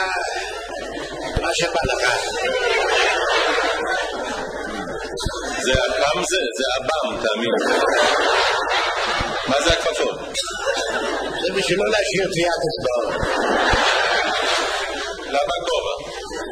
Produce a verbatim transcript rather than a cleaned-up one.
מה שבא לך. זה אב"ם זה? זה אב"ם, תאמין. מה זה הכפפות? זה בשביל לא להשאיר טביעת אצבעות. למה